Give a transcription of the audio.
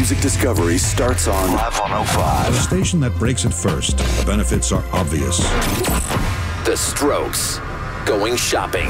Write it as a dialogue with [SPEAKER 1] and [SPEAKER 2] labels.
[SPEAKER 1] music discovery starts on Live 105.
[SPEAKER 2] The station that breaks it first. The benefits are obvious.
[SPEAKER 3] The Strokes. Going shopping.